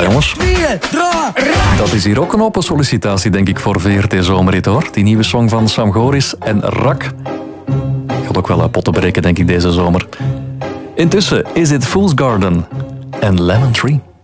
jongens. Dat is hier ook een open sollicitatie, denk ik, voor VRT Zomerrit, hoor. Die nieuwe song van Sam Goris en Rak. Gaat ook wel potten breken, denk ik, deze zomer. Intussen is het Fool's Garden en Lemon Tree.